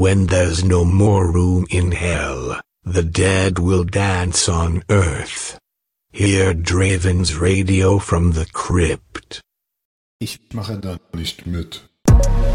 When there's no more room in hell, the dead will dance on earth. Hear Draven's Radio from the Crypt. Ich mache da nicht mit.